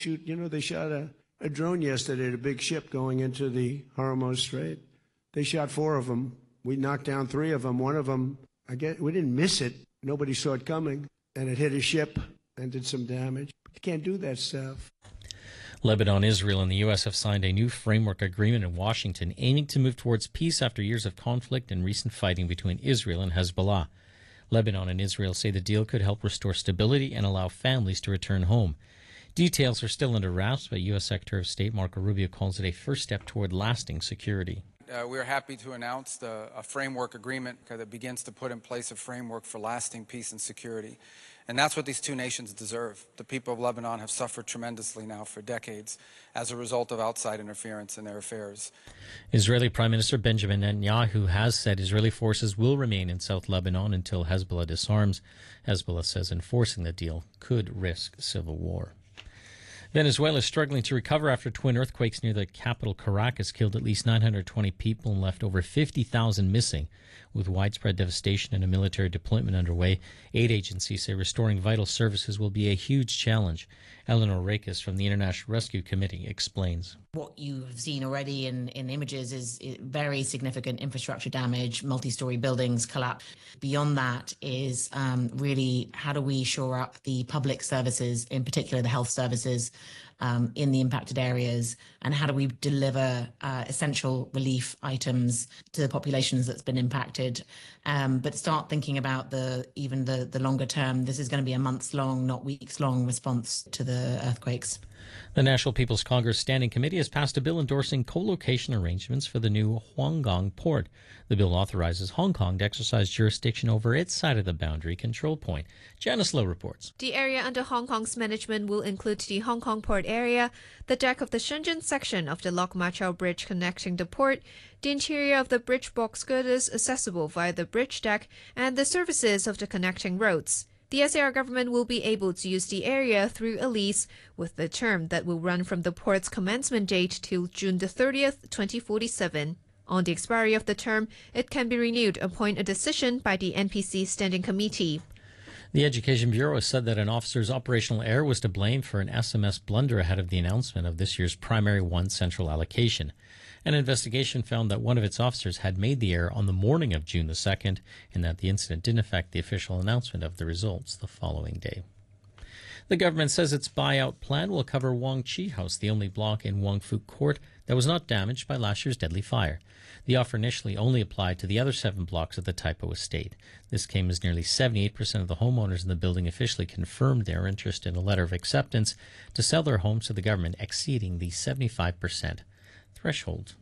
They shot a drone yesterday at a big ship going into the Hormuz Strait. They shot 4 of them. We knocked down 3 of them. One of them, we didn't miss it. Nobody saw it coming, and it hit a ship and did some damage. You can't do that stuff. Lebanon, Israel, and the U.S. have signed a new framework agreement in Washington aiming to move towards peace after years of conflict and recent fighting between Israel and Hezbollah. Lebanon and Israel say the deal could help restore stability and allow families to return home. Details are still under wraps, but U.S. Secretary of State Marco Rubio calls it a first step toward lasting security. We're happy to announce a framework agreement that begins to put in place a framework for lasting peace and security. And that's what these two nations deserve. The people of Lebanon have suffered tremendously now for decades as a result of outside interference in their affairs. Israeli Prime Minister Benjamin Netanyahu has said Israeli forces will remain in South Lebanon until Hezbollah disarms. Hezbollah says enforcing the deal could risk civil war. Venezuela is struggling to recover after twin earthquakes near the capital Caracas killed at least 920 people and left over 50,000 missing. With widespread devastation and a military deployment underway, aid agencies say restoring vital services will be a huge challenge. Eleanor Rakes from the International Rescue Committee explains. What you've seen already in images is very significant infrastructure damage, multi-story buildings collapse. Beyond that is really how do we shore up the public services, in particular the health services, in the impacted areas, and how do we deliver essential relief items to the populations that's been impacted. But start thinking about the longer term. This is going to be a months-long, not weeks-long response to the earthquakes. The National People's Congress Standing Committee has passed a bill endorsing co-location arrangements for the new Huanggang port. The bill authorizes Hong Kong to exercise jurisdiction over its side of the boundary control point. Janice Lowe reports. The area under Hong Kong's management will include the Hong Kong port area, the deck of the Shenzhen section of the Lok Ma Chau Bridge connecting the port, the interior of the bridge box girders accessible via the bridge deck, and the services of the connecting roads. The SAR government will be able to use the area through a lease with the term that will run from the port's commencement date till June the 30th, 2047. On the expiry of the term, it can be renewed upon a decision by the NPC Standing Committee. The Education Bureau has said that an officer's operational error was to blame for an SMS blunder ahead of the announcement of this year's Primary 1 central allocation. An investigation found that one of its officers had made the error on the morning of June the 2nd and that the incident didn't affect the official announcement of the results the following day. The government says its buyout plan will cover Wong Chi House, the only block in Wong Fu Court that was not damaged by last year's deadly fire. The offer initially only applied to the other 7 blocks of the Tai Po estate. This came as nearly 78% of the homeowners in the building officially confirmed their interest in a letter of acceptance to sell their homes to the government, exceeding the 75% threshold.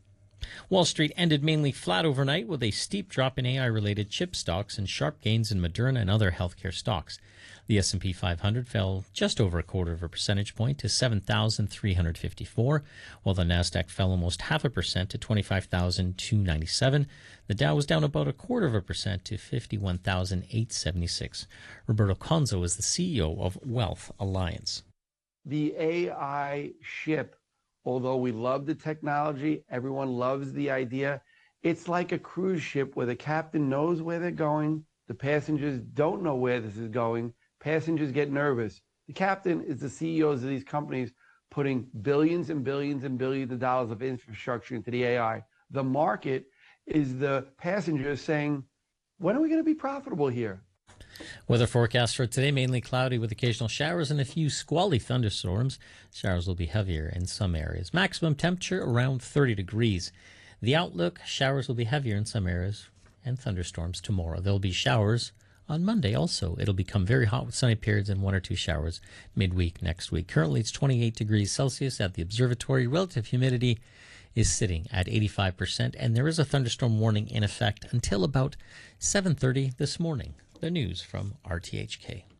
Wall Street ended mainly flat overnight with a steep drop in AI-related chip stocks and sharp gains in Moderna and other healthcare stocks. The S&P 500 fell just over a quarter of a percentage point to 7,354, while the Nasdaq fell almost 0.5% to 25,297. The Dow was down about 0.25% to 51,876. Roberto Conzo is the CEO of Wealth Alliance. The AI ship, although we love the technology, everyone loves the idea, it's like a cruise ship where the captain knows where they're going, the passengers don't know where this is going, passengers get nervous. The captain is the CEOs of these companies putting billions and billions and billions of dollars of infrastructure into the AI. The market is the passengers saying, when are we going to be profitable here? Weather forecast for today, mainly cloudy with occasional showers and a few squally thunderstorms. Showers will be heavier in some areas. Maximum temperature around 30 degrees. The outlook, showers will be heavier in some areas and thunderstorms tomorrow. There will be showers on Monday also. It'll become very hot with sunny periods and 1 or 2 showers midweek next week. Currently it's 28 degrees Celsius at the observatory. Relative humidity is sitting at 85%, and there is a thunderstorm warning in effect until about 7:30 this morning. The news from RTHK.